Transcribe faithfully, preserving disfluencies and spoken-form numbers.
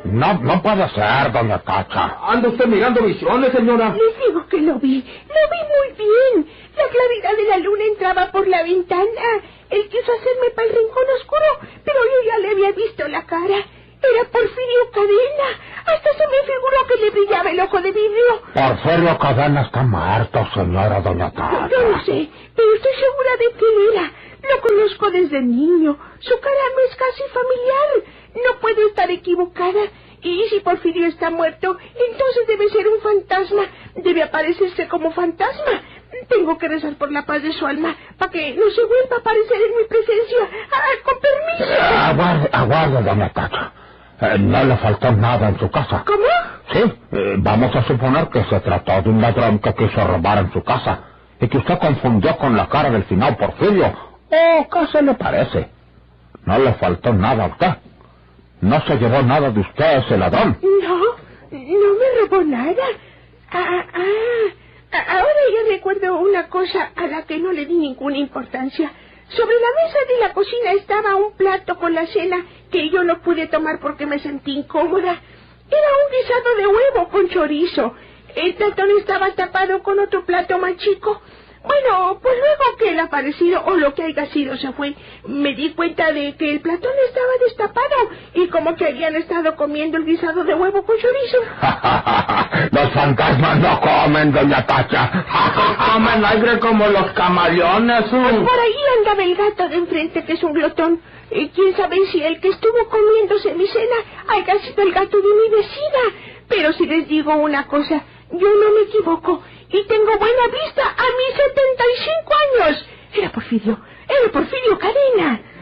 No, no puede ser, doña Cacha. ¿Anda usted mirando visiones, señora? Les digo que lo vi, lo vi muy bien. La claridad de la luna entraba por la ventana. Él quiso hacerme para el rincón oscuro, pero yo ya le había visto la cara. Era Porfirio Cadena. Hasta se me figuró que le brillaba el ojo de vidrio. Porfirio Cadena está muerto, señora doña Cacha. Yo no sé, pero estoy segura de que él era. Lo conozco desde niño. Su cara me es casi familiar. No puedo estar equivocada. Y si Porfirio está muerto, entonces debe ser un fantasma. Debe aparecerse como fantasma. Tengo que rezar por la paz de su alma para que no se vuelva a aparecer en mi presencia. Ah, con permiso. Eh, aguarde, aguarde, doña Cacha. Eh, no le faltó nada en su casa. ¿Cómo? Sí, eh, vamos a suponer que se trató de un ladrón que quiso robar en su casa y que usted confundió con la cara del finado Porfirio. Oh, ¿qué se le parece? No le faltó nada a usted. No se llevó nada de usted ese ladrón. No, no me robó nada. Ah, ah, ahora ya recuerdo una cosa a la que no le di ninguna importancia. Sobre la mesa de la cocina estaba un plato con la cena que yo no pude tomar porque me sentí incómoda. Era un guisado de huevo con chorizo. El platón estaba tapado con otro plato más chico. Bueno, pues luego que el aparecido, o lo que haya sido, se fue, me di cuenta de que el platón estaba destapado y como que habían estado comiendo el guisado de huevo con chorizo. Los fantasmas no comen, doña Cacha. Comen aire como los camaleones. Uh. Por ahí andaba el gato de enfrente, que es un glotón. Y quién sabe si el que estuvo comiéndose mi cena haya sido el gato de mi vecina. Pero si les digo una cosa, yo no me equivoco y tengo buena vista a mis setenta y cinco años. Era Porfirio, era Porfirio Cadena.